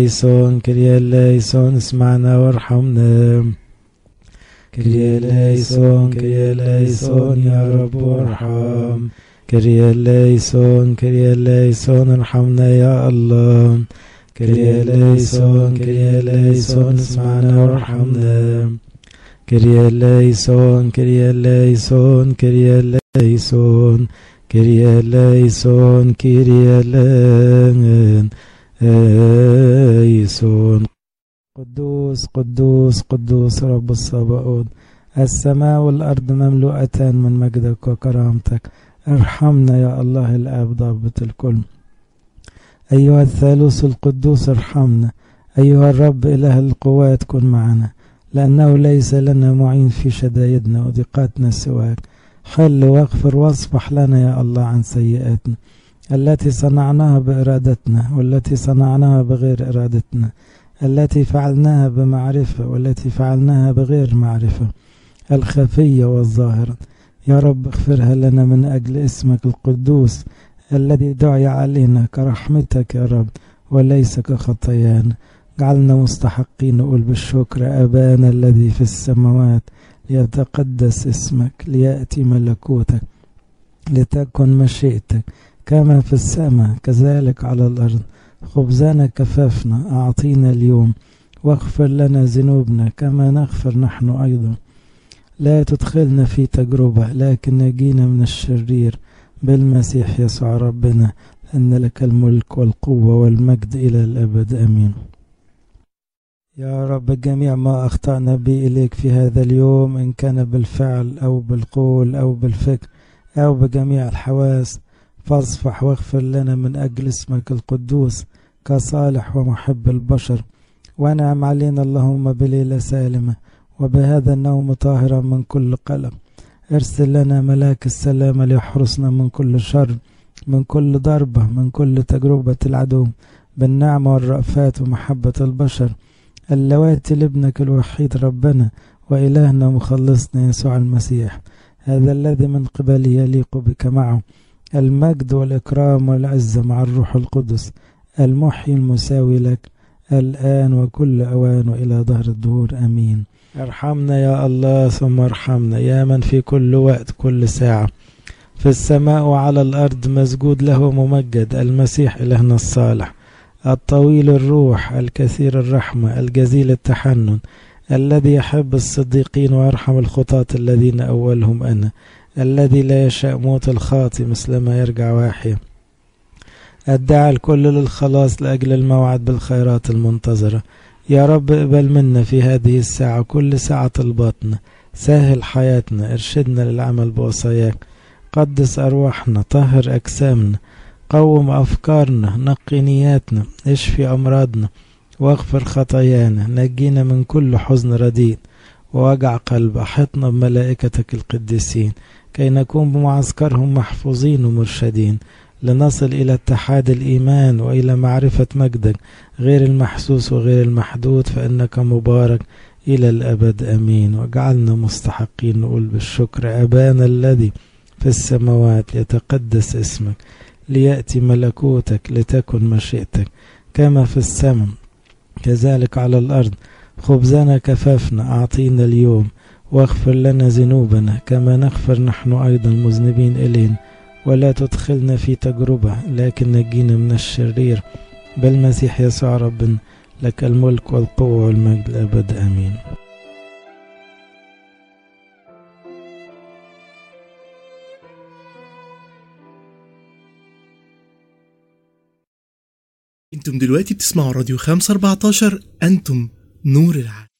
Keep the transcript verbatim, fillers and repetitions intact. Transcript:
ليسون كريا ليسون اسمعنا وارحمنا. كريا ليسون كريا ليسون يا رب وارحم. كريا ليسون كريا ليسون ارحمنا يا الله. كريا ليسون كريا ليسون اسمعنا وارحمنا. كريا ليسون كريا ليسون كريا ليسون كريا ليسون كريا ليسون. قدوس قدوس قدوس رب الصباؤوت، السماء والأرض مملوءتان من مجدك وكرامتك. ارحمنا يا الله الآب ضابط الكل. أيها الثالوث القدوس ارحمنا. أيها الرب إله القوات كن معنا، لأنه ليس لنا معين في شدائدنا وضيقاتنا سواك. حل واغفر واصفح لنا يا الله عن سيئاتنا التي صنعناها بإرادتنا والتي صنعناها بغير إرادتنا، التي فعلناها بمعرفة والتي فعلناها بغير معرفة، الخفية والظاهرة. يا رب اغفرها لنا من أجل اسمك القدوس الذي دعي علينا كرحمتك يا رب وليس كخطايانا. جعلنا مستحقين نقول بالشكر: أبانا الذي في السماوات ليتقدس اسمك، ليأتي ملكوتك، لتكن مشيئتك كما في السماء كذلك على الأرض. خبزنا كفافنا أعطينا اليوم، واغفر لنا ذنوبنا كما نغفر نحن أيضا. لا تدخلنا في تجربة لكن نجينا من الشرير، بالمسيح يسوع ربنا، أن لك الملك والقوة والمجد إلى الأبد آمين. يا رب جميع ما أخطأنا به إليك في هذا اليوم، إن كان بالفعل أو بالقول أو بالفكر أو بجميع الحواس، فاصفح واغفر لنا من أجل اسمك القدوس كصالح ومحب البشر. وانعم علينا اللهم بليلة سالمة وبهذا النوم طاهرا من كل قلق. ارسل لنا ملاك السلام ليحرسنا من كل شر، من كل ضربة، من كل تجربة العدو، بالنعمة والرأفات ومحبة البشر اللواتي لابنك الوحيد ربنا وإلهنا مخلصنا يسوع المسيح، هذا الذي من قبله يليق بك معه المجد والإكرام والعزة مع الروح القدس المحيي المساوي لك الآن وكل أوان وإلى دهر الدهور آمين. ارحمنا يا الله ثم ارحمنا، يا من في كل وقت كل ساعة في السماء وعلى الأرض مسجود له ممجد، المسيح إلهنا الصالح الطويل الروح الكثير الرحمة الجزيل التحنن، الذي يحب الصديقين ويرحم الخطاة الذين أولهم أنا، الذي لا يشاء موت الخاطي مثلما يرجع واحيا، الداعي الكل للخلاص لأجل الموعد بالخيرات المنتظرة. يا رب اقبل منا في هذه الساعة كل ساعة الباطنة، سهل حياتنا، ارشدنا للعمل بوصاياك، قدس أرواحنا، طهر أجسامنا، قوم أفكارنا، نقي نياتنا، اشفي أمراضنا واغفر خطايانا، نجينا من كل حزن رديء ووجع قلب. أحطنا بملائكتك القديسين كي نكون بمعسكرهم محفوظين ومرشدين، لنصل إلى اتحاد الإيمان وإلى معرفة مجدك غير المحسوس وغير المحدود، فإنك مبارك إلى الأبد آمين. وجعلنا مستحقين نقول بالشكر: أبانا الذي في السماوات ليتقدس اسمك، ليأتي ملكوتك، لتكن مشيئتك كما في السماء كذلك على الأرض. خبزنا كفافنا أعطينا اليوم، واغفر لنا ذنوبنا كما نغفر نحن أيضا مذنبين إلينا، ولا تدخلنا في تجربة لكن نجينا من الشرير، بالمسيح يسوع ربنا، لك الملك والقوة والمجد الأبد آمين. انتم دلوقتي بتسمعوا راديو خمسة أربعتاشر، أنتم نور العالم.